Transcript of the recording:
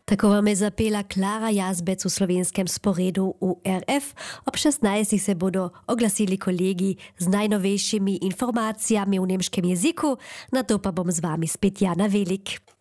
Tako wam je zapela Klara Jazbec v slovenskem sporedu URF. Ob 16 se bodo oglasili kolegi z najnovejšimi informacijami v nemškem jeziku, na to pa bom z vami spet Jana Velik.